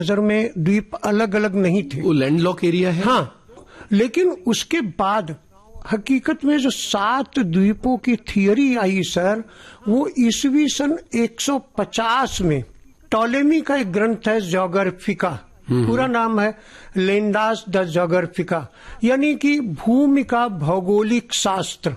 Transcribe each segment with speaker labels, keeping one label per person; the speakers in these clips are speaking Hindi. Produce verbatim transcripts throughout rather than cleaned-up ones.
Speaker 1: नजर में द्वीप अलग अलग नहीं थे,
Speaker 2: वो लैंडलॉक एरिया है।
Speaker 1: हाँ, लेकिन उसके बाद हकीकत में जो सात द्वीपों की थियरी आई सर, वो ईसवी सन एक सौ पचास में टॉलेमी का एक ग्रंथ है ज्योग्राफिका, पूरा नाम है लैंडास द ज्योग्राफिका, यानी कि भूमि का भौगोलिक शास्त्र।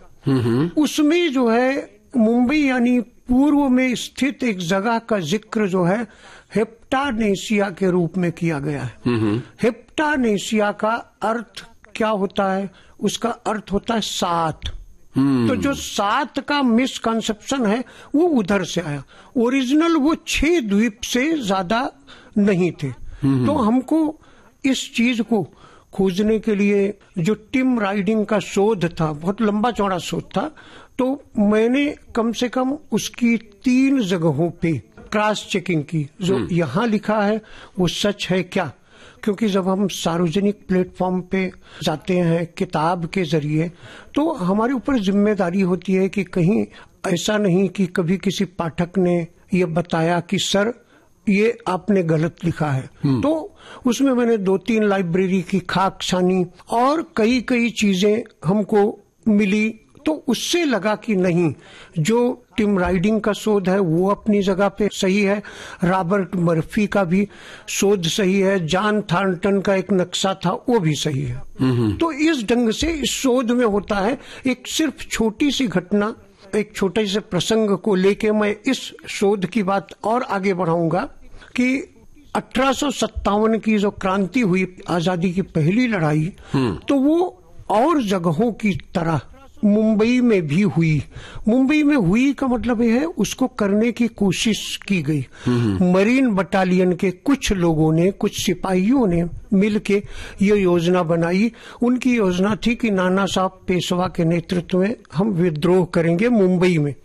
Speaker 1: उसमें जो है मुंबई यानी पूर्व में स्थित एक जगह का जिक्र जो है हेप्टानेशिया के रूप में किया गया है। हेप्टानेशिया का अर्थ क्या होता है? उसका अर्थ होता है सात। तो जो सात का मिसकंसेप्शन है वो उधर से आया। ओरिजिनल वो छह द्वीप से ज्यादा नहीं थे। तो हमको इस चीज को खोजने के लिए जो टिम राइडिंग का शोध था, बहुत लंबा चौड़ा शोध था, तो मैंने कम से कम उसकी तीन जगहों पे क्रॉस चेकिंग की। जो यहाँ लिखा है वो सच है क्या? क्योंकि जब हम सार्वजनिक प्लेटफॉर्म पे जाते हैं किताब के जरिए, तो हमारे ऊपर जिम्मेदारी होती है कि कहीं ऐसा नहीं कि कभी किसी पाठक ने ये बताया कि सर ये आपने गलत लिखा है। तो उसमें मैंने दो तीन लाइब्रेरी की खाक छानी और कई कई चीजें हमको मिली, तो उससे लगा कि नहीं, जो टिम राइडिंग का शोध है वो अपनी जगह पे सही है, रॉबर्ट मर्फी का भी शोध सही है, जॉन थॉर्नटन का एक नक्शा था वो भी सही है। तो इस ढंग से इस शोध में होता है, एक सिर्फ छोटी सी घटना, एक छोटे से प्रसंग को लेके मैं इस शोध की बात और आगे बढ़ाऊंगा कि अठारह सौ सत्तावन की जो क्रांति हुई, आजादी की पहली लड़ाई, तो वो और जगहों की तरह मुंबई में भी हुई। मुंबई में हुई का मतलब यह है उसको करने की कोशिश की गई। मरीन बटालियन के कुछ लोगों ने, कुछ सिपाहियों ने मिलके ये योजना बनाई। उनकी योजना थी कि नाना साहब पेशवा के नेतृत्व में हम विद्रोह करेंगे मुंबई में।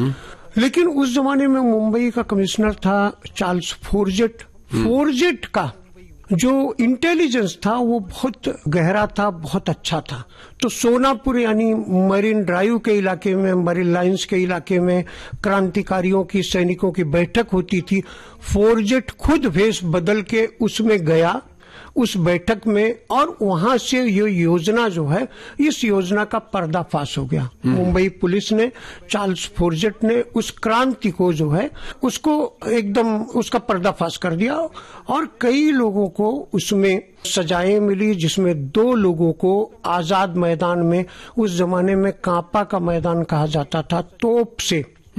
Speaker 1: लेकिन उस जमाने में मुंबई का कमिश्नर था चार्ल्स फोर्जेट। फोर्जेट का जो इंटेलिजेंस था वो बहुत गहरा था, बहुत अच्छा था। तो सोनापुर यानी मरीन ड्राइव के इलाके में, मरीन लाइंस के इलाके में क्रांतिकारियों की, सैनिकों की बैठक होती थी। फोर्जेट खुद भेष बदल के उसमें गया उस बैठक में, और वहां से ये योजना जो है, इस योजना का पर्दाफाश हो गया। मुंबई पुलिस ने, चार्ल्स फोर्जेट ने उस क्रांति को जो है उसको एकदम उसका पर्दाफाश कर दिया, और कई लोगों को उसमें सजाएं मिली, जिसमें दो लोगों को आजाद मैदान में, उस जमाने में कांपा का मैदान कहा जाता था, तोप से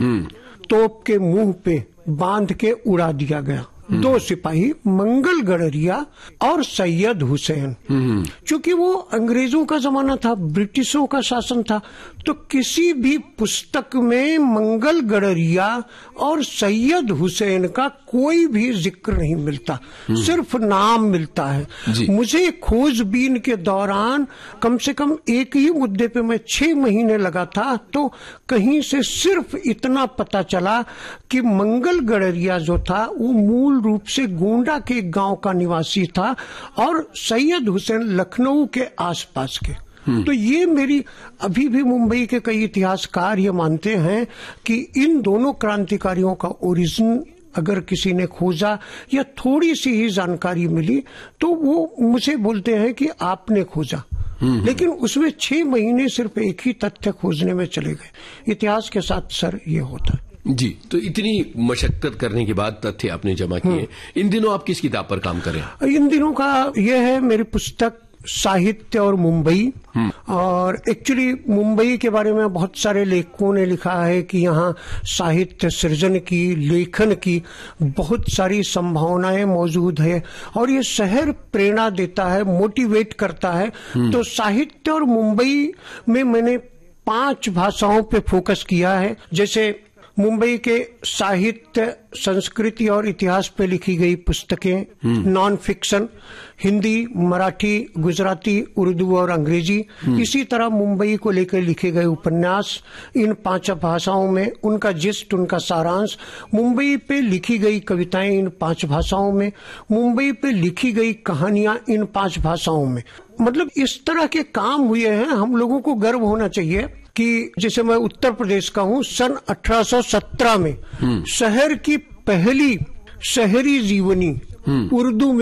Speaker 1: तोप के मुंह पे बांध के उड़ा दिया गया। दो सिपाही, मंगल गडरिया और सैयद हुसैन। क्योंकि वो अंग्रेजों का जमाना था, ब्रिटिशों का शासन था, तो किसी भी पुस्तक में मंगल गडरिया और सैयद हुसैन का कोई भी जिक्र नहीं मिलता, सिर्फ नाम मिलता है। मुझे खोजबीन के दौरान कम से कम एक ही मुद्दे पे मैं छह महीने लगा था, तो कहीं से सिर्फ इतना पता चला कि मंगल गडरिया जो था वो मूल रूप से गोंडा के गांव का निवासी था, और सैयद हुसैन लखनऊ के आसपास के। तो ये मेरी, अभी भी मुंबई के कई इतिहासकार ये मानते हैं कि इन दोनों क्रांतिकारियों का ओरिजिन अगर किसी ने खोजा या थोड़ी सी ही जानकारी मिली, तो वो मुझे बोलते हैं कि आपने खोजा। लेकिन उसमें छह महीने सिर्फ एक ही तथ्य खोजने में चले गए। इतिहास के साथ सर ये होता है।
Speaker 2: जी, तो इतनी मशक्कत करने के बाद तथ्य आपने जमा किए। इन दिनों आप किस किताब पर काम कर रहे हैं?
Speaker 1: इन दिनों का यह है मेरी पुस्तक साहित्य और मुंबई। और एक्चुअली मुंबई के बारे में बहुत सारे लेखकों ने लिखा है कि यहाँ साहित्य सृजन की, लेखन की बहुत सारी संभावनाएं मौजूद है, और ये शहर प्रेरणा देता है, मोटिवेट करता है। तो साहित्य और मुंबई में मैंने पांच भाषाओं पे फोकस किया है। जैसे मुंबई के साहित्य, संस्कृति और इतिहास पे लिखी गई पुस्तकें, नॉन फिक्शन, हिंदी, मराठी, गुजराती, उर्दू और अंग्रेजी। इसी तरह मुंबई को लेकर लिखे गए उपन्यास, इन पांच भाषाओं में उनका जिस्ट, उनका सारांश। मुंबई पे लिखी गई कविताएं इन पांच भाषाओं में, मुंबई पे लिखी गई कहानियां इन पांच भाषाओं में। मतलब इस तरह के काम हुए हैं। हम लोगों को गर्व होना चाहिए कि जैसे मैं उत्तर प्रदेश का हूँ, सन अठारह सौ सत्रह में शहर की पहली शहरी जीवनी उर्दू में